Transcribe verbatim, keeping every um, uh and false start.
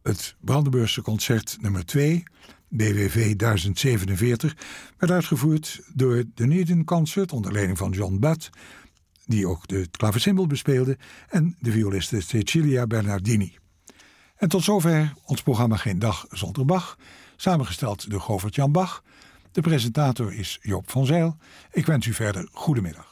Het Brandenburgse concert nummer twee, B W V duizend zevenenveertig, werd uitgevoerd door de Dunedin Concert onder leiding van John Butt, die ook de klavecimbal bespeelde, en de violiste Cecilia Bernardini. En tot zover ons programma Geen Dag Zonder Bach, samengesteld door Govert-Jan Bach. De presentator is Joop van Zijl. Ik wens u verder goedemiddag.